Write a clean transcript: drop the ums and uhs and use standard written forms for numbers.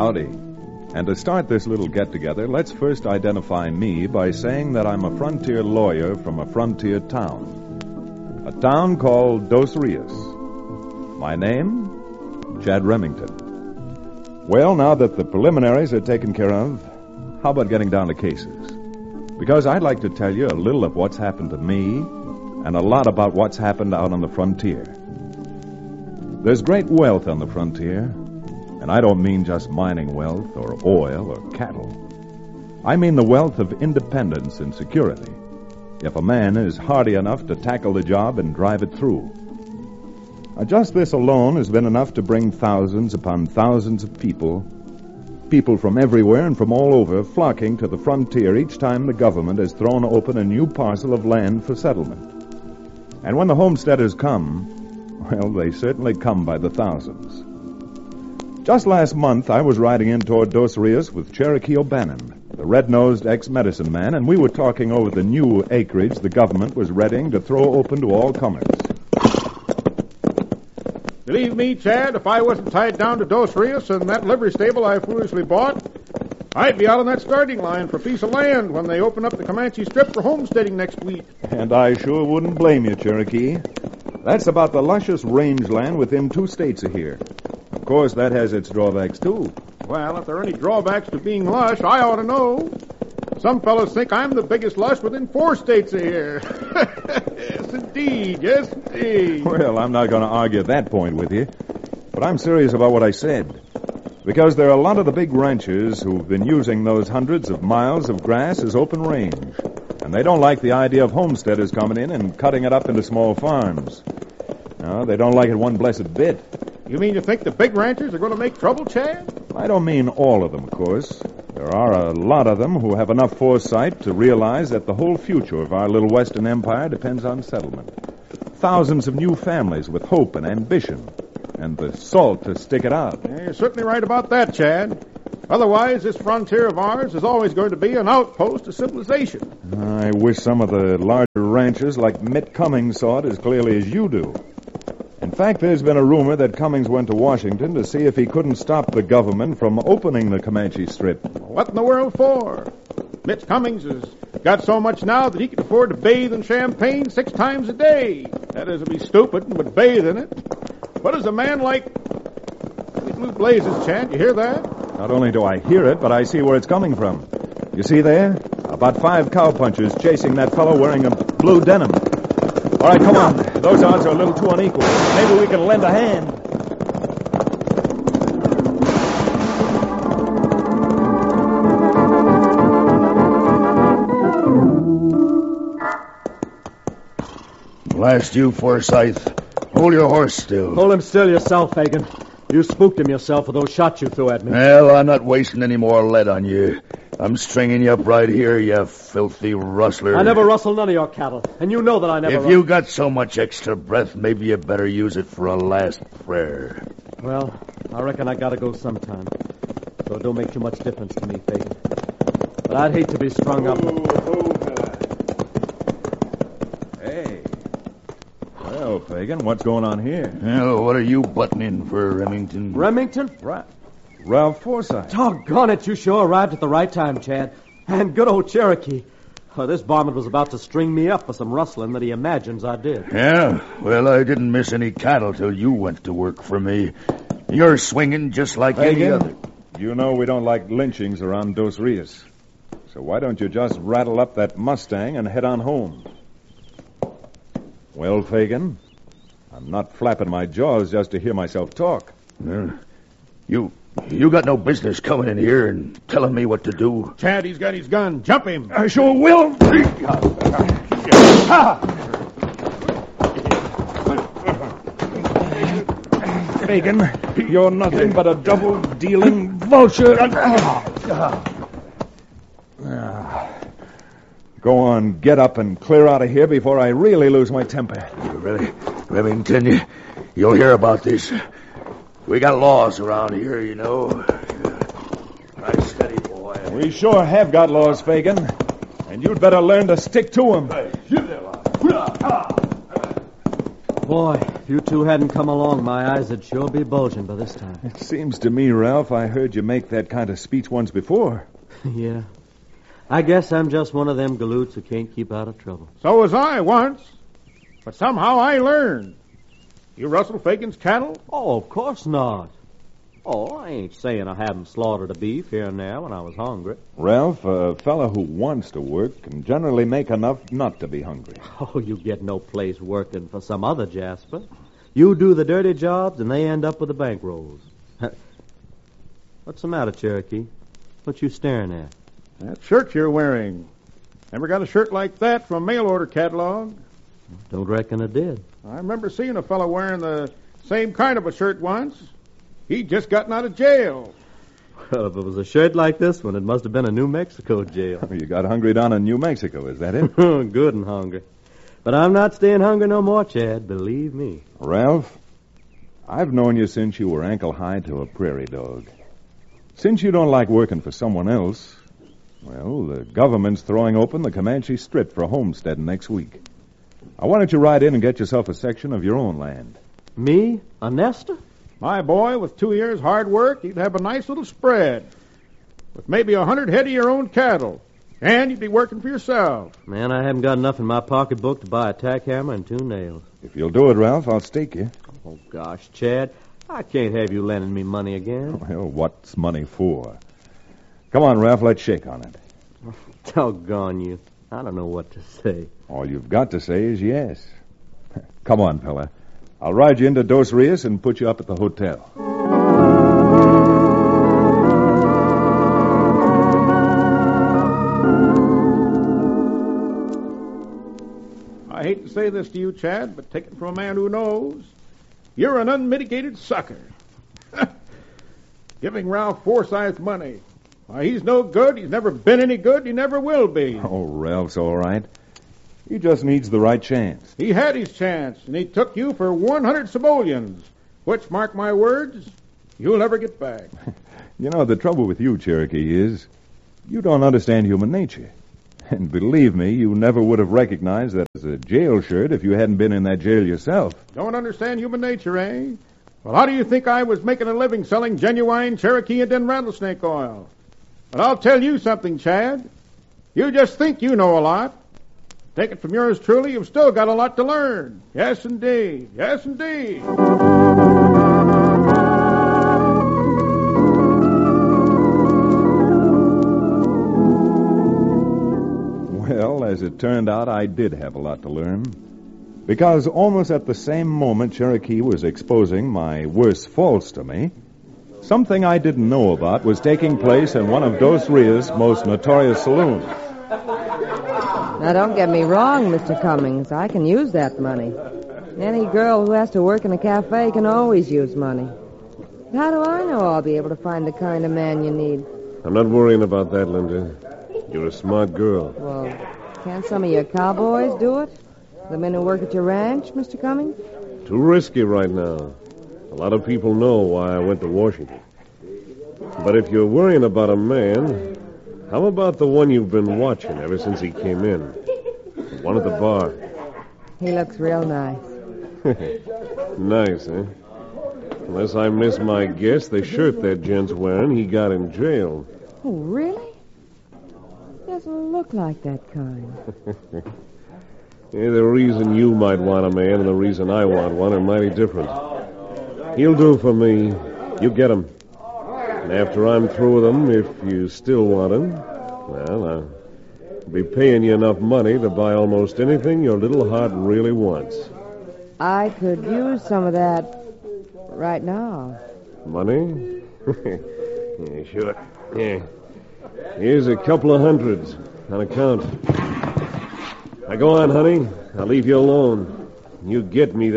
Howdy. And to start this little get-together, let's first identify me by saying that I'm a frontier lawyer from a frontier town. A town called Dos Rios. My name? Chad Remington. Well, now that the preliminaries are taken care of, how about getting down to cases? Because I'd like to tell you a little of what's happened to me and a lot about what's happened out on the frontier. There's great wealth on the frontier, and I don't mean just mining wealth or oil or cattle. I mean the wealth of independence and security, if a man is hardy enough to tackle the job and drive it through. Just this alone has been enough to bring thousands upon thousands of people from everywhere and from all over, flocking to the frontier each time the government has thrown open a new parcel of land for settlement. And when the homesteaders come, well, they certainly come by the thousands. Just last month, I was riding in toward Dos Rios with Cherokee O'Bannon, the red-nosed ex-medicine man, and we were talking over the new acreage the government was readying to throw open to all comers. Believe me, Chad, if I wasn't tied down to Dos Rios and that livery stable I foolishly bought, I'd be out on that starting line for a piece of land when they open up the Comanche Strip for homesteading next week. And I sure wouldn't blame you, Cherokee. That's about the luscious rangeland within 2 states of here. Of course, that has its drawbacks, too. Well, if there are any drawbacks to being lush, I ought to know. Some fellows think I'm the biggest lush within 4 states of here. Yes, indeed. Yes, indeed. Well, I'm not going to argue that point with you. But I'm serious about what I said. Because there are a lot of the big ranchers who've been using those hundreds of miles of grass as open range. And they don't like the idea of homesteaders coming in and cutting it up into small farms. No, they don't like it one blessed bit. You mean you think the big ranchers are going to make trouble, Chad? I don't mean all of them, of course. There are a lot of them who have enough foresight to realize that the whole future of our little Western Empire depends on settlement. Thousands of new families with hope and ambition, and the salt to stick it out. Yeah, you're certainly right about that, Chad. Otherwise, this frontier of ours is always going to be an outpost of civilization. I wish some of the larger ranchers like Mitt Cummings saw it as clearly as you do. In fact, there's been a rumor that Cummings went to Washington to see if he couldn't stop the government from opening the Comanche Strip. What in the world for? Mitch Cummings has got so much now that he can afford to bathe in champagne 6 times a day. That is, to be stupid and would bathe in it. What does a man like... Blue blazes, Chad, you hear that? Not only do I hear it, but I see where it's coming from. You see there? About 5 cowpunchers chasing that fellow wearing a blue denim. All right, come on. Those odds are a little too unequal. Maybe we can lend a hand. Blast you, Forsyth. Hold your horse still. Hold him still yourself, Fagan. You spooked him yourself with those shots you threw at me. Well, I'm not wasting any more lead on you. I'm stringing you up right here, you filthy rustler. I never rustle none of your cattle, and you know that I never... If you got so much extra breath, maybe you better use it for a last prayer. Well, I reckon I gotta go sometime. So it don't make too much difference to me, Fagan. But I'd hate to be strung up. Hey. Well, Fagan, what's going on here? Well, what are you butting in for, Remington? Remington? Ralph Forsyth. Doggone it, you sure arrived at the right time, Chad. And good old Cherokee. Oh, this varmint was about to string me up for some rustling that he imagines I did. Yeah? Well, I didn't miss any cattle till you went to work for me. You're swinging just like any other. You know we don't like lynchings around Dos Rios. So why don't you just rattle up that Mustang and head on home? Well, Fagan, I'm not flapping my jaws just to hear myself talk. You got no business coming in here and telling me what to do. Chad, he's got his gun. Jump him. I sure will. Fagan, you're nothing but a double-dealing vulture. Go on, get up and clear out of here before I really lose my temper. Really? Remington, you'll hear about this. We got laws around here, you know. Right steady, boy. We sure have got laws, Fagan. And you'd better learn to stick to them. Boy, If you two hadn't come along, my eyes would sure be bulging by this time. It seems to me, Ralph, I heard you make that kind of speech once before. Yeah. I guess I'm just one of them galoots who can't keep out of trouble. So was I once. But somehow I learned. You rustle Fagan's cattle? Oh, of course not. Oh, I ain't saying I haven't slaughtered a beef here and there when I was hungry. Ralph, a fella who wants to work can generally make enough not to be hungry. Oh, you get no place working for some other Jasper. You do the dirty jobs, and they end up with the bankrolls. What's the matter, Cherokee? What you staring at? That shirt you're wearing. Never got a shirt like that from a mail order catalog. Don't reckon I did. I remember seeing a fellow wearing the same kind of a shirt once. He'd just gotten out of jail. Well, if it was a shirt like this one, it must have been a New Mexico jail. You got hungry down in New Mexico, is that it? Good and hungry. But I'm not staying hungry no more, Chad, believe me. Ralph, I've known you since you were ankle-high to a prairie dog. Since you don't like working for someone else, well, the government's throwing open the Comanche Strip for homesteading next week. Now, why don't you ride in and get yourself a section of your own land? Me? A nester? My boy, with 2 years' hard work, you'd have a nice little spread. With maybe 100 head of your own cattle. And you'd be working for yourself. Man, I haven't got enough in my pocketbook to buy a tack hammer and 2 nails. If you'll do it, Ralph, I'll stake you. Oh, gosh, Chad, I can't have you lending me money again. Well, what's money for? Come on, Ralph, let's shake on it. Doggone you. I don't know what to say. All you've got to say is yes. Come on, fella. I'll ride you into Dos Rios and put you up at the hotel. I hate to say this to you, Chad, but take it from a man who knows. You're an unmitigated sucker. Giving Ralph Forsyth money. Why, he's no good. He's never been any good. He never will be. Oh, Ralph's all right. He just needs the right chance. He had his chance, and he took you for 100 simoleons, which, mark my words, you'll never get back. You know, the trouble with you, Cherokee, is you don't understand human nature. And believe me, you never would have recognized that as a jail shirt if you hadn't been in that jail yourself. Don't understand human nature, eh? Well, how do you think I was making a living selling genuine Cherokee and then rattlesnake oil? But I'll tell you something, Chad. You just think you know a lot. Take it from yours truly, you've still got a lot to learn. Yes, indeed. Yes, indeed. Well, as it turned out, I did have a lot to learn. Because almost at the same moment Cherokee was exposing my worst faults to me, something I didn't know about was taking place in one of Dos Rios' most notorious saloons. Now, don't get me wrong, Mr. Cummings. I can use that money. Any girl who has to work in a cafe can always use money. How do I know I'll be able to find the kind of man you need? I'm not worrying about that, Linda. You're a smart girl. Well, can't some of your cowboys do it? The men who work at your ranch, Mr. Cummings? Too risky right now. A lot of people know why I went to Washington. But if you're worrying about a man, how about the one you've been watching ever since he came in? The one at the bar. He looks real nice. Nice, eh? Unless I miss my guess, the shirt that gent's wearing, he got in jail. Oh, really? Doesn't look like that kind. Yeah, the reason you might want a man and the reason I want one are mighty different. He'll do for me. You get him. And after I'm through with him, if you still want him, well, I'll be paying you enough money to buy almost anything your little heart really wants. I could use some of that right now. Money? Yeah, sure. Yeah. Here's a couple of hundreds on account. Now go on, honey. I'll leave you alone. You get me